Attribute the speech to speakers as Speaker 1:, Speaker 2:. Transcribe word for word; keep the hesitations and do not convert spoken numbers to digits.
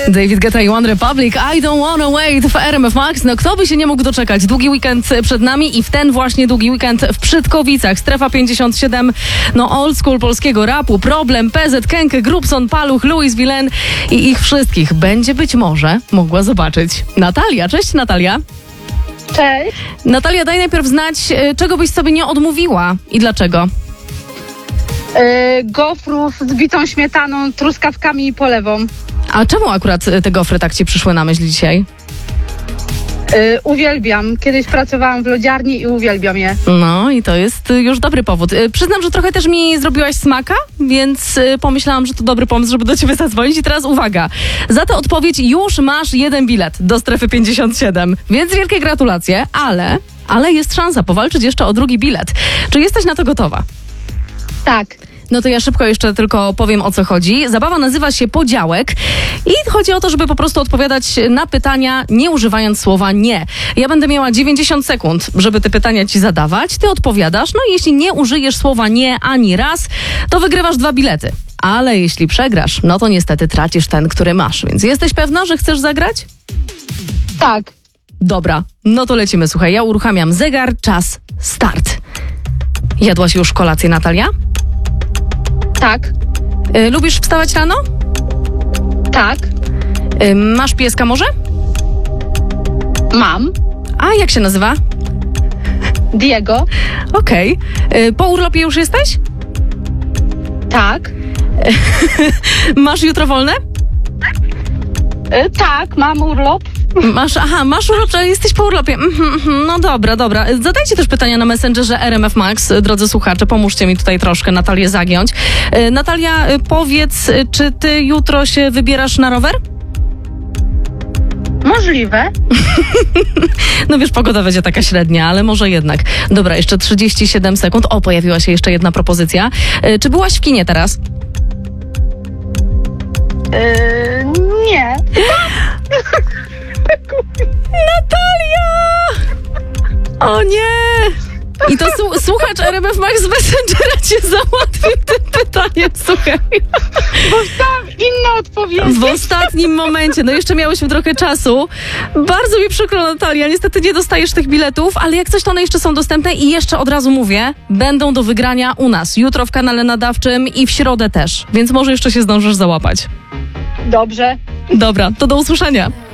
Speaker 1: David Guetta i One Republic, I Don't Wanna Wait w R M F Max. No kto by się nie mógł doczekać? Długi weekend przed nami i w ten właśnie długi weekend w Przytkowicach. Strefa pięćdziesiąt siedem, no old school polskiego rapu. Problem, P Z, Kenke, Grubson, Paluch, Louis Villain i ich wszystkich będzie być może mogła zobaczyć Natalia. Cześć Natalia.
Speaker 2: Cześć.
Speaker 1: Natalia, daj najpierw znać, czego byś sobie nie odmówiła i dlaczego.
Speaker 2: Yy, gofrów z bitą śmietaną, truskawkami i polewą.
Speaker 1: A czemu akurat te gofry tak ci przyszły na myśl dzisiaj?
Speaker 2: Yy, uwielbiam. Kiedyś pracowałam w lodziarni i uwielbiam je.
Speaker 1: No i to jest już dobry powód. Przyznam, że trochę też mi zrobiłaś smaka, więc pomyślałam, że to dobry pomysł, żeby do ciebie zadzwonić. I teraz uwaga, za tę odpowiedź już masz jeden bilet do strefy pięćdziesiąt siedem, więc wielkie gratulacje, ale, ale jest szansa powalczyć jeszcze o drugi bilet. Czy jesteś na to gotowa?
Speaker 2: Tak.
Speaker 1: No to ja szybko jeszcze tylko powiem, o co chodzi. Zabawa nazywa się Podziałek i chodzi o to, żeby po prostu odpowiadać na pytania, nie używając słowa nie. Ja będę miała dziewięćdziesiąt sekund, żeby te pytania ci zadawać. Ty odpowiadasz, no i jeśli nie użyjesz słowa nie ani raz, to wygrywasz dwa bilety. Ale jeśli przegrasz, no to niestety tracisz ten, który masz. Więc jesteś pewna, że chcesz zagrać?
Speaker 2: Tak.
Speaker 1: Dobra, no to lecimy. Słuchaj, ja uruchamiam zegar, czas, start. Jadłaś już kolację, Natalia?
Speaker 2: Tak.
Speaker 1: Y, lubisz wstawać rano?
Speaker 2: Tak.
Speaker 1: Y, masz pieska może?
Speaker 2: Mam.
Speaker 1: A jak się nazywa?
Speaker 2: Diego.
Speaker 1: Okej. Okay. Po urlopie już jesteś?
Speaker 2: Tak.
Speaker 1: Masz jutro wolne?
Speaker 2: Yy, tak, mam urlop.
Speaker 1: Masz, aha, masz urlop, że jesteś po urlopie. Mhm, mhm, no dobra, dobra. Zadajcie też pytania na Messengerze R M F Max, drodzy słuchacze. Pomóżcie mi tutaj troszkę Natalię zagiąć. Yy, Natalia, yy, powiedz, czy ty jutro się wybierasz na rower?
Speaker 2: Możliwe.
Speaker 1: No wiesz, pogoda będzie taka średnia, ale może jednak. Dobra, jeszcze trzydzieści siedem sekund. O, pojawiła się jeszcze jedna propozycja. Yy, czy byłaś w kinie teraz?
Speaker 2: Yy, nie.
Speaker 1: Natalia! O nie! I to su- słuchacz R M F Max z Messengera cię załatwił tym pytaniem, słuchaj.
Speaker 2: Bo chciałam inne odpowiedzi.
Speaker 1: W ostatnim momencie, no jeszcze miałyśmy trochę czasu. Bardzo mi przykro, Natalia, niestety nie dostajesz tych biletów, ale jak coś, to one jeszcze są dostępne i jeszcze od razu mówię, będą do wygrania u nas. Jutro w kanale nadawczym i w środę też, więc może jeszcze się zdążysz załapać.
Speaker 2: Dobrze.
Speaker 1: Dobra, to do usłyszenia.